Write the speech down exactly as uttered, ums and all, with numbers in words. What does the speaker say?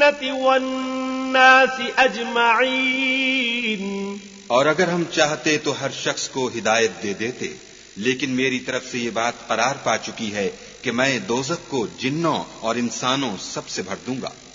जिन्नति वन्नासि अजमईन। और अगर हम चाहते तो हर शख्स को हिदायत दे देते, लेकिन मेरी तरफ से ये बात करार पा चुकी है कि मैं दोज़ख को जिन्नों और इंसानों सबसे भर दूंगा।